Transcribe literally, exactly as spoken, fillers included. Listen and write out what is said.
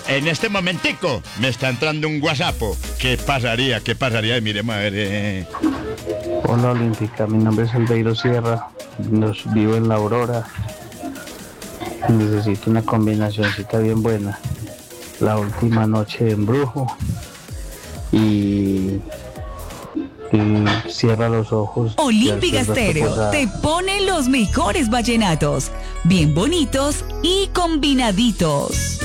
En este momentico me está entrando un WhatsApp. ¿Qué pasaría? ¿Qué pasaría? Miremos a ver. Eh. Hola Olímpica, mi nombre es Albeiro Sierra, nos vivo en La Aurora. Necesito una combinacioncita bien buena. La última noche de embrujo y, y cierra los ojos. Olímpica Estéreo te pone los mejores vallenatos, bien bonitos y combinaditos.